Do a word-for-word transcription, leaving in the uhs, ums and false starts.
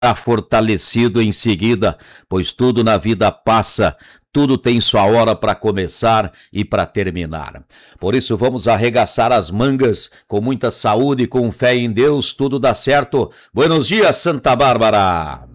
fortalecido em seguida, pois tudo na vida passa, tudo tem sua hora para começar e para terminar. Por isso vamos arregaçar as mangas com muita saúde, com fé em Deus, tudo dá certo. Buenos dias, Santa Bárbara!